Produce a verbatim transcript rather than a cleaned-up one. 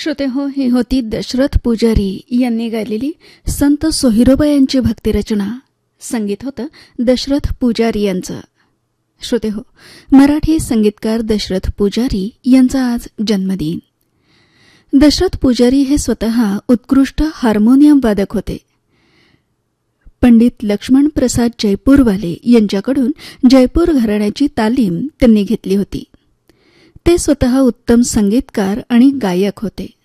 श्रोते हो, ही होती दशरथ पुजारी यांनी गायलेली संत सोहिरोबा यांची भक्तिरचना. संगीत होतं दशरथ पुजारी यांचं. श्रोते हो, मराठी संगीतकार दशरथ पुजारी यांचा आज जन्मदिन. दशरथ पुजारी हे स्वतः उत्कृष्ट हार्मोनियम वादक होते. पंडित लक्ष्मण प्रसाद जयपूरवाले यांच्याकडून जयपूर घराण्याची तालीम त्यांनी घेतली होती. ते स्वतः उत्तम संगीतकार आणि गायक होते.